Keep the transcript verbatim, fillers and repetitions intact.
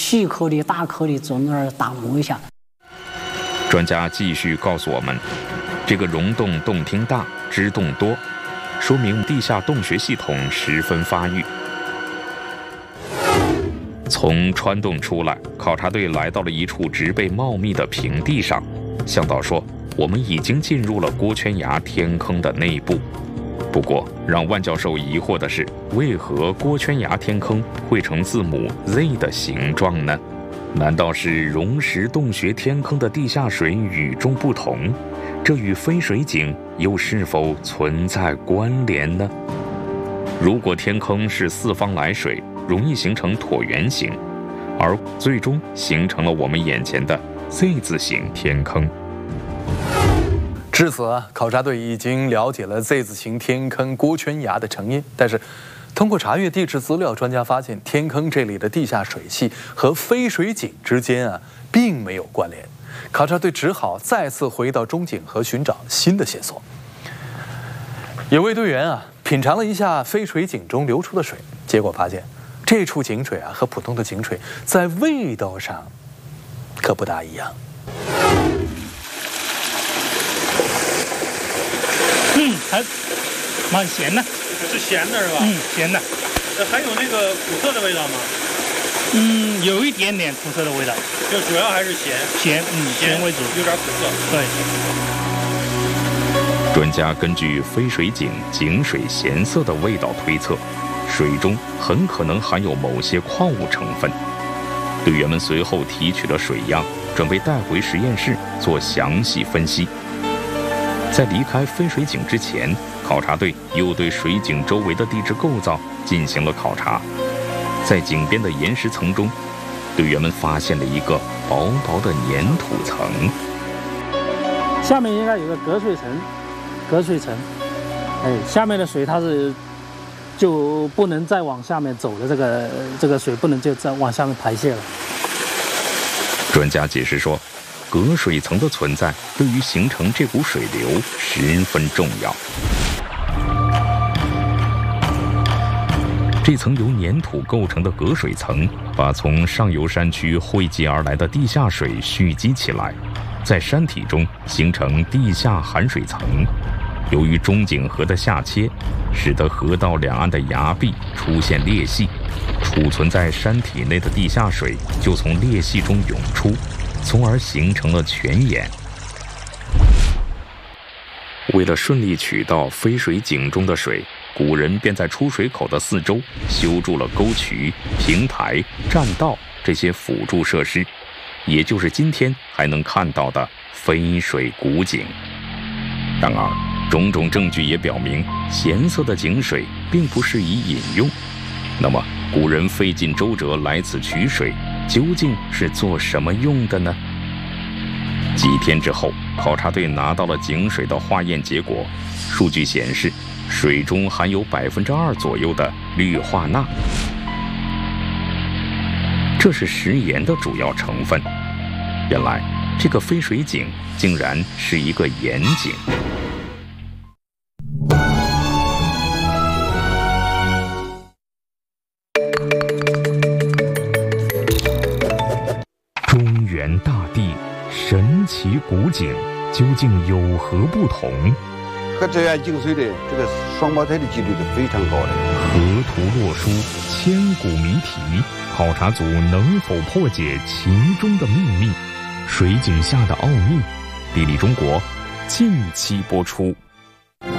细颗粒、大颗粒从那儿打磨一下。 专家继续告诉我们，这个溶洞洞厅大、支洞多，说明地下洞穴系统十分发育。从穿洞出来，考察队来到了一处植被茂密的平地上。向导说，我们已经进入了锅圈崖天坑的内部。不过，让万教授疑惑的是，为何锅圈崖天坑会呈字母 Z 的形状呢？难道是溶石洞穴天坑的地下水与众不同？这与飞水井又是否存在关联呢？如果天坑是四方来水，容易形成椭圆形，而最终形成了我们眼前的 Z 字形天坑。 至此啊，考察队已经了解了 Z 字形天坑锅圈崖的成因，但是通过查阅地质资料，专家发现天坑这里的地下水系和飞水井之间啊并没有关联。考察队只好再次回到中井河寻找新的线索。有位队员啊品尝了一下飞水井中流出的水，结果发现这处井水啊和普通的井水在味道上可不大一样。 嗯，还蛮咸的， 是咸的是吧？ 嗯，咸的。 呃，还有那个苦涩的味道吗？ 嗯，有一点点苦涩的味道， 就主要还是咸。 咸，嗯，咸为主， 有点苦涩。 对。 专家根据飞水井井水咸涩的味道推测，水中很可能含有某些矿物成分。队员们随后提取了水样，准备带回实验室做详细分析。在离开飞水井之前，考察队又对水井周围的地质构造进行了考察。在井边的岩石层中，队员们发现了一个薄薄的粘土层。 下面应该有个隔水层，隔水层，哎，下面的水它是就不能再往下面走了，这个这个水不能就再往下面排泄了。 专家解释说，隔水层的存在对于形成这股水流十分重要。这层由粘土构成的隔水层，把从上游山区汇集而来的地下水蓄积起来，在山体中形成地下含水层。由于中井河的下切，使得河道两岸的崖壁出现裂隙，储存在山体内的地下水就从裂隙中涌出，从而形成了泉眼。为了顺利取到飞水井中的水，古人便在出水口的四周修筑了沟渠、平台、栈道这些辅助设施，也就是今天还能看到的飞水古井。然而，种种证据也表明，咸涩的井水并不适宜饮用。那么，古人费尽周折来此取水，究竟是做什么用的呢？几天之后，考察队拿到了井水的化验结果，数据显示，水中含有百分之二左右的氯化钠，这是食盐的主要成分。原来，这个飞水井竟然是一个盐井。中原大地，神奇古井，究竟有何不同？ 和这样井水的这个双胞胎的几率是非常高的。 河图洛书，千古谜题，考察组能否破解其中的秘密？水井下的奥秘，地理中国，近期播出。